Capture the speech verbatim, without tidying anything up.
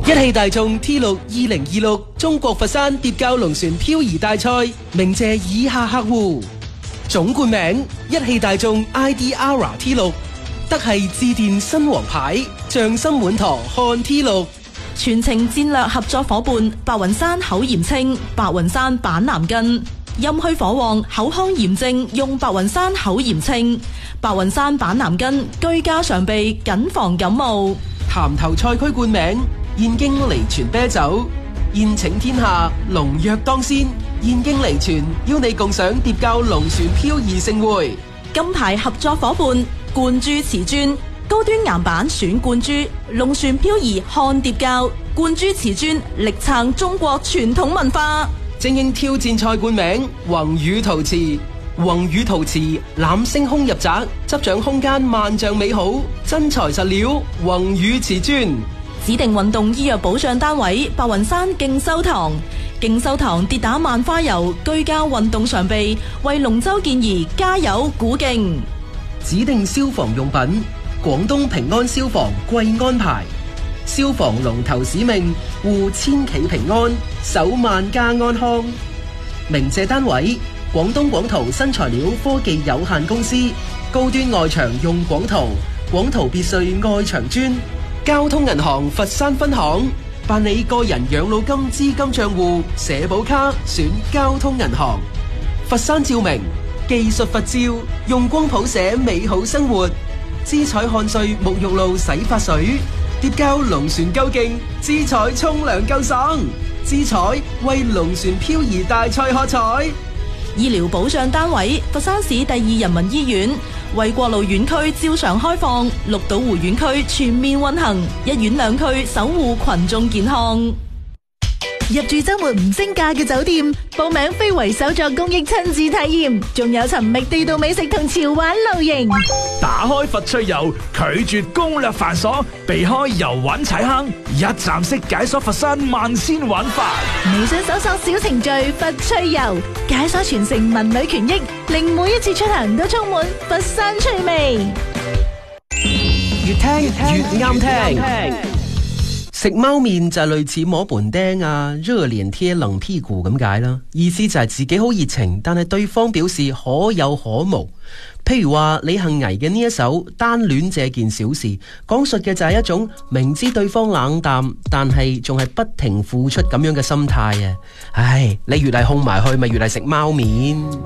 一汽大眾 T 六二零二六中國佛山蝶膠龍船漂移大賽，鳴謝以下客戶：總冠名一汽大眾 I D R T 六，德系致電新王牌，匠心滿堂漢 T 六。 全程戰略合作伙伴白雲山口炎清，白雲山板藍根，陰虛火旺口腔炎症用白雲山口炎清，白雲山板藍根居家常備謹防感冒。 潭頭賽區冠名燕京離泉啤酒，宴請天下龍躍當先，燕京離泉邀你共賞蝶膠龍船漂移盛會。 金牌合作伙伴冠珠瓷磚，高端岩板選冠珠，龍船漂移看蝶膠，冠珠瓷磚力撐中國傳統文化。 精英挑戰賽冠名宏宇陶瓷，宏宇陶瓷攬星空入宅，執掌空間萬丈美好，真材實料宏宇瓷磚。 指定運動醫藥保障單位白雲山勁修堂，勁修堂跌打萬花油居家運動常備，為龍舟健兒加油鼓勁。 指定消防用品廣東平安消防貴安牌，消防龍頭使命護千企平安，守萬家安康。鳴謝單位廣東廣圖新材料科技有限公司，高端外牆用廣圖，廣圖別墅外牆磚。交通銀行佛山分行，辦理個人養老金資金賬戶社保卡選交通銀行。佛山照明技術佛照，用光譜寫美好生活。姿彩漢瑞沐浴露洗髮水，蝶膠龍船夠勁，姿彩沖涼夠爽，姿彩為龍船漂移大賽喝彩。 醫療保障單位佛山市第二人民醫院，衛國路院區照常開放，綠島湖院區全面運行，一院兩區守護群眾健康。 入住周末唔升價嘅酒店，報名非遺手作公益親子體驗，仲有尋覓地道美食同潮玩露營。 打開佛趣遊，拒絕攻略繁瑣，避開遊玩踩坑，一站式解鎖佛山萬仙玩法。 微信搜索小程序佛趣遊，解鎖傳承文旅權益，令每一次出行都充滿佛山趣味。 越聽越啱聽。食貓面就係類似摸盤釘啊，熱臉貼冷屁股咁解啦。意思就係自己好熱情，但係對方表示可有可無。譬如話李幸倪嘅呢一首單戀這件小事，講述嘅就係一種明知對方冷淡，但係仲係不停付出咁樣嘅心態啊！唉，你越係控埋去，咪越係食貓面。